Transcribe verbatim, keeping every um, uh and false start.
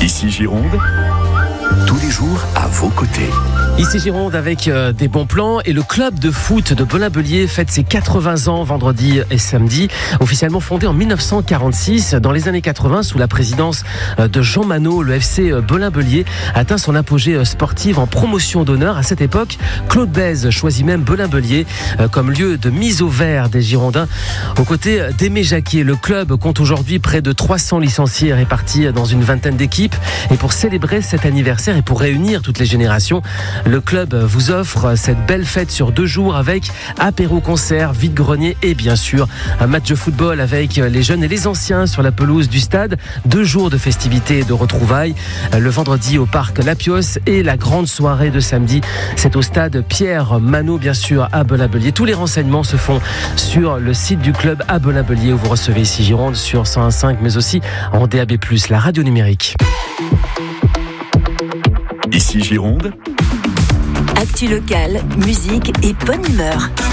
Ici Gironde, tous les jours à vos côtés. Ici Gironde avec euh, des bons plans et le club de foot de Belin-Bellier fête ses quatre-vingts ans vendredi et samedi. Officiellement fondé en mille neuf cent quarante-six, dans les années quatre-vingts sous la présidence euh, de Jean Manot, le F C euh, Belin-Bellier atteint son apogée euh, sportive en promotion d'honneur. À cette époque, Claude Bèze choisit même Belin-Bellier euh, comme lieu de mise au vert des Girondins. Aux côtés d'Aimé Jacquier, le club compte aujourd'hui près de trois cents licenciés répartis dans une vingtaine d'équipes. Et pour célébrer cet anniversaire et pour réunir toutes les générations, le club vous offre cette belle fête sur deux jours avec apéro-concert, vide-grenier et bien sûr un match de football avec les jeunes et les anciens sur la pelouse du stade. Deux jours de festivités et de retrouvailles. Le vendredi au parc Lapios et la grande soirée de samedi, c'est au stade Pierre Manot bien sûr à Belin-Bellier. Tous les renseignements se font sur le site du club à Belin-Bellier où vous recevez ici Gironde sur cent un virgule cinq mais aussi en D A B plus, la radio numérique. Ici Gironde, actu locale, musique et bonne humeur.